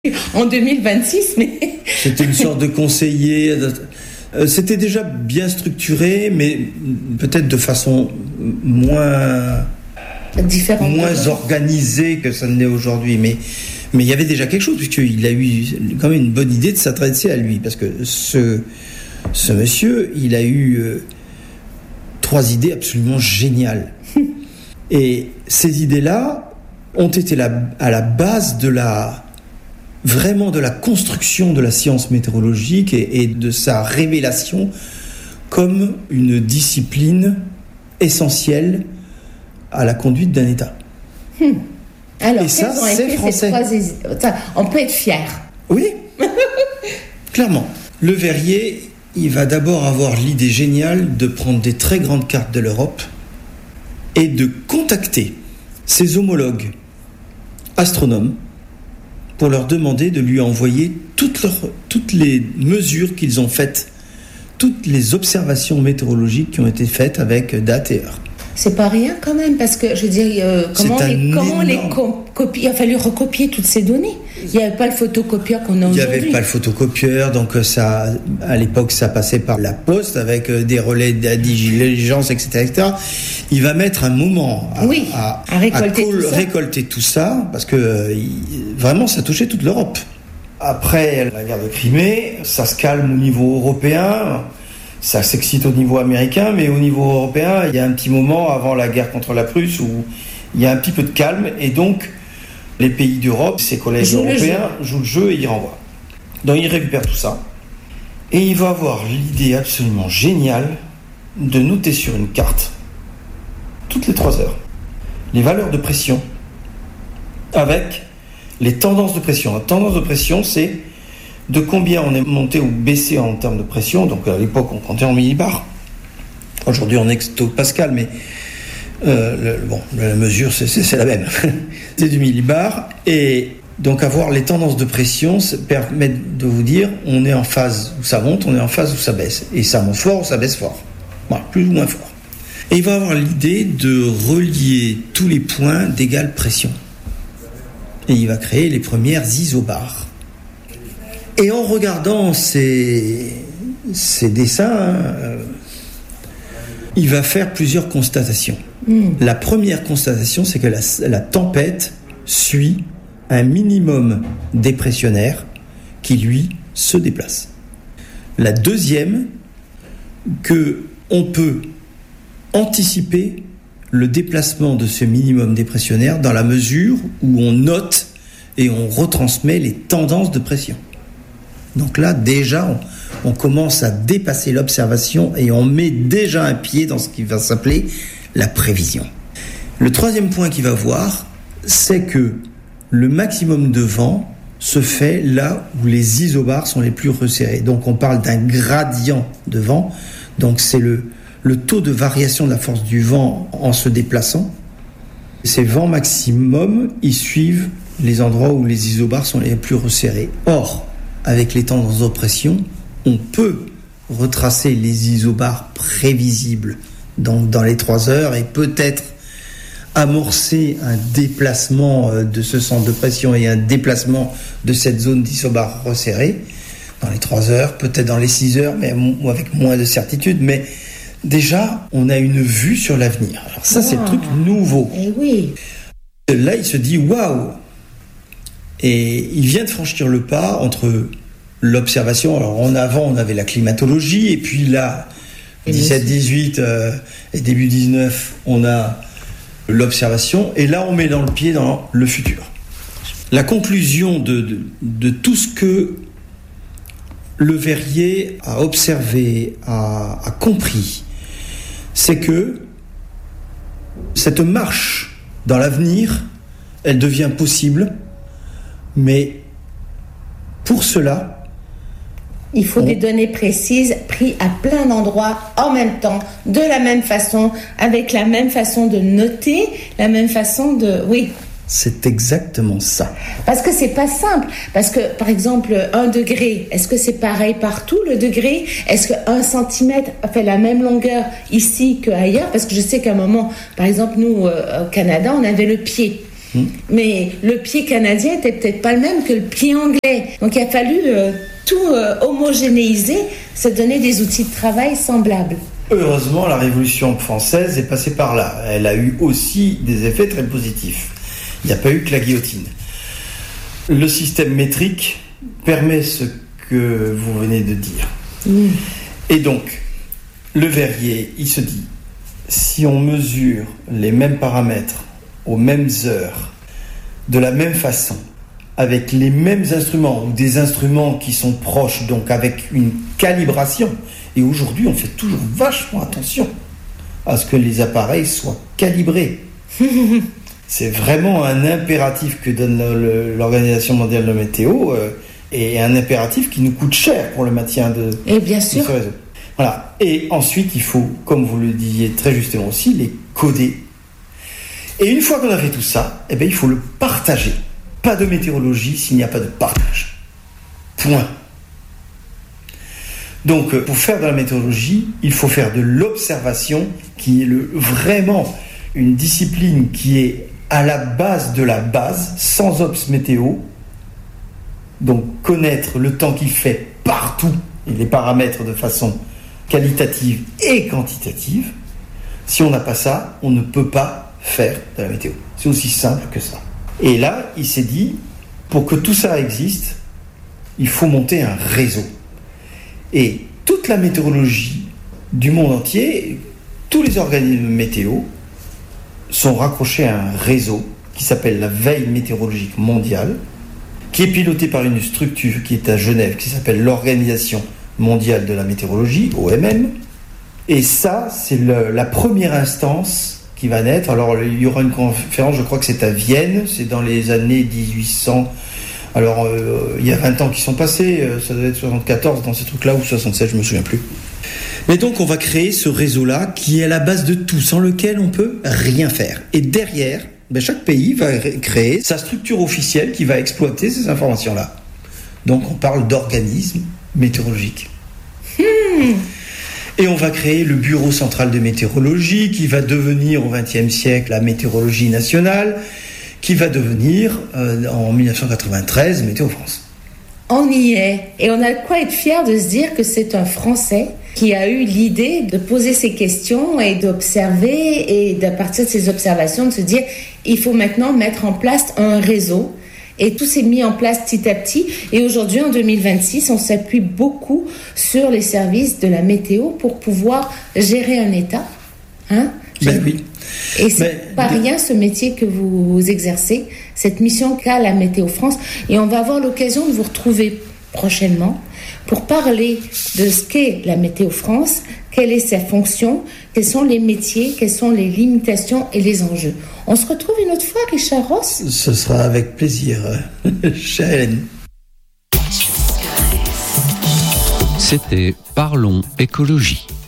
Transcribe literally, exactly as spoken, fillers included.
en deux mille vingt-six, mais... C'était une sorte de conseiller. C'était déjà bien structuré, mais peut-être de façon moins, Différente moins organisée que ça ne l'est aujourd'hui. Mais, mais il y avait déjà quelque chose, puisqu'il a eu quand même une bonne idée de s'adresser à lui. Parce que ce, ce monsieur, il a eu euh, trois idées absolument géniales. Et ces idées-là ont été la, à la base de la... vraiment de la construction de la science météorologique et, et de sa révélation comme une discipline essentielle à la conduite d'un État. Hmm. Alors, et ça, c'est français. Trois... On peut être fier. Oui, clairement. Le Verrier, il va d'abord avoir l'idée géniale de prendre des très grandes cartes de l'Europe et de contacter ses homologues astronomes pour leur demander de lui envoyer toutes, leurs, toutes les mesures qu'ils ont faites, toutes les observations météorologiques qui ont été faites avec date et heure. C'est pas rien quand même, parce que je veux dire, euh, comment, les, comment les co- copier, il a fallu recopier toutes ces données. Il n'y avait pas le photocopieur qu'on a aujourd'hui. Il n'y avait pas le photocopieur, donc ça, à l'époque, ça passait par la poste avec des relais d'intelligence, et cetera, et cetera. Il va mettre un moment à, oui, à, à, récolter, à col- tout récolter tout ça, parce que il, vraiment, ça touchait toute l'Europe. Après la guerre de Crimée, ça se calme au niveau européen. Ça s'excite au niveau américain, mais au niveau européen, il y a un petit moment avant la guerre contre la Prusse où il y a un petit peu de calme, et donc les pays d'Europe, ces collèges Joue européens, le jouent le jeu et ils renvoient. Donc il récupère tout ça, et il va avoir l'idée absolument géniale de noter sur une carte, toutes les trois heures, les valeurs de pression avec les tendances de pression. La tendance de pression, c'est de combien on est monté ou baissé en termes de pression. Donc à l'époque on comptait en millibars, aujourd'hui on est hectopascal, mais euh, le, bon, la mesure c'est, c'est, c'est la même. C'est du millibar, et donc avoir les tendances de pression ça permet de vous dire on est en phase où ça monte, on est en phase où ça baisse, et ça monte fort ou ça baisse fort, voilà, plus ou moins fort. Et il va avoir l'idée de relier tous les points d'égale pression, et il va créer les premières isobars. Et en regardant ces, ces dessins, euh, il va faire plusieurs constatations. Mmh. La première constatation, c'est que la, la tempête suit un minimum dépressionnaire qui, lui, se déplace. La deuxième, qu'on peut anticiper le déplacement de ce minimum dépressionnaire dans la mesure où on note et on retransmet les tendances de pression. Donc là, déjà, on, on commence à dépasser l'observation et on met déjà un pied dans ce qui va s'appeler la prévision. Le troisième point qu'il va voir, c'est que le maximum de vent se fait là où les isobars sont les plus resserrés. Donc on parle d'un gradient de vent. Donc c'est le, le taux de variation de la force du vent en se déplaçant. Ces vents maximum, ils suivent les endroits où les isobars sont les plus resserrés. Or, avec les tendances de pression, on peut retracer les isobars prévisibles donc dans les trois heures et peut-être amorcer un déplacement de ce centre de pression et un déplacement de cette zone d'isobars resserrée dans les trois heures, peut-être dans les six heures, mais avec moins de certitude. Mais déjà, on a une vue sur l'avenir. Alors ça, wow. C'est le truc nouveau. Et oui. Là, il se dit waouh. Et il vient de franchir le pas entre l'observation. Alors en avant, on avait la climatologie, et puis là, dix-sept dix-huit euh, et début dix-neuf, on a l'observation. Et là, on met dans le pied dans le futur. La conclusion de, de, de tout ce que Le Verrier a observé, a, a compris, c'est que cette marche dans l'avenir, elle devient possible. Mais pour cela, il faut on... des données précises, prises à plein d'endroits en même temps, de la même façon, avec la même façon de noter, la même façon de... Oui. C'est exactement ça. Parce que c'est pas simple. Parce que, par exemple, un degré, est-ce que c'est pareil partout, le degré ? Est-ce qu'un centimètre fait la même longueur ici qu'ailleurs ? Parce que je sais qu'à un moment, par exemple, nous, euh, au Canada, on avait le pied. Mmh. Mais le pied canadien était peut-être pas le même que le pied anglais. Donc il a fallu euh, tout euh, homogénéiser, se donner des outils de travail semblables. Heureusement, la Révolution française est passée par là. Elle a eu aussi des effets très positifs. Il n'y a pas eu que la guillotine. Le système métrique permet ce que vous venez de dire. Mmh. Et donc, le verrier, il se dit, si on mesure les mêmes paramètres aux mêmes heures, de la même façon, avec les mêmes instruments, ou des instruments qui sont proches, donc avec une calibration, et aujourd'hui on fait toujours vachement attention à ce que les appareils soient calibrés. C'est vraiment un impératif que donne le, l'Organisation mondiale de la météo, euh, et un impératif qui nous coûte cher pour le maintien de, et bien sûr. de ce réseau. Voilà. Et ensuite, il faut, comme vous le disiez très justement aussi, les coder. Et une fois qu'on a fait tout ça, eh bien, il faut le partager. Pas de météorologie s'il n'y a pas de partage. Point. Donc, pour faire de la météorologie, il faut faire de l'observation, qui est le, vraiment une discipline qui est à la base de la base, sans obs météo. Donc, connaître le temps qu'il fait partout et les paramètres de façon qualitative et quantitative. Si on n'a pas ça, on ne peut pas faire de la météo. C'est aussi simple que ça. Et là, il s'est dit, pour que tout ça existe, il faut monter un réseau. Et toute la météorologie du monde entier, tous les organismes météo sont raccrochés à un réseau qui s'appelle la Veille météorologique mondiale, qui est piloté par une structure qui est à Genève, qui s'appelle l'Organisation mondiale de la météorologie, O M M. Et ça, c'est le, la première instance qui va naître. Alors, il y aura une conférence, je crois que c'est à Vienne, c'est dans les années dix-huit cents. Alors, euh, il y a vingt ans qui sont passés, euh, ça doit être soixante-quatorze dans ces trucs-là, ou soixante-sept, je ne me souviens plus. Mais donc, on va créer ce réseau-là qui est à la base de tout, sans lequel on ne peut rien faire. Et derrière, ben, chaque pays va créer sa structure officielle qui va exploiter ces informations-là. Donc, on parle d'organismes météorologiques. Hmm. Et on va créer le Bureau central de météorologie qui va devenir au vingtième siècle la météorologie nationale, qui va devenir euh, en dix-neuf cent quatre-vingt-treize Météo France. On y est. Et on a de quoi être fier de se dire que c'est un Français qui a eu l'idée de poser ces questions et d'observer, et à partir de ces observations de se dire il faut maintenant mettre en place un réseau. Et tout s'est mis en place petit à petit. Et aujourd'hui, en deux mille vingt-six, on s'appuie beaucoup sur les services de la météo pour pouvoir gérer un état. Hein? Ben oui. Et c'est Mais, pas de... rien ce métier que vous exercez, cette mission qu'a la Météo France. Et on va avoir l'occasion de vous retrouver prochainement pour parler de ce qu'est la Météo France, quelle est sa fonction, quels sont les métiers, quelles sont les limitations et les enjeux. On se retrouve une autre fois, Richard Ross ? Ce sera avec plaisir, chère Hélène. C'était Parlons écologie.